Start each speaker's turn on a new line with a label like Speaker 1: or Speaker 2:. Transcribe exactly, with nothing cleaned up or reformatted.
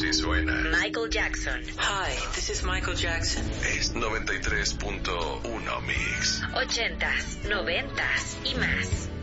Speaker 1: Así suena
Speaker 2: Michael Jackson.
Speaker 3: Hi, this is Michael Jackson.
Speaker 1: Es noventa y tres punto uno Mix.
Speaker 2: Ochentas, noventas y más.